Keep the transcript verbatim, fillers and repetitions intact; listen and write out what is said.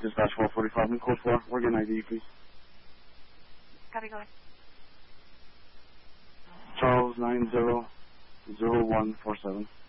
Dispatch four forty-five in code four. Oregon I D, please. Copy, go ahead. Charles nine zero zero one four seven.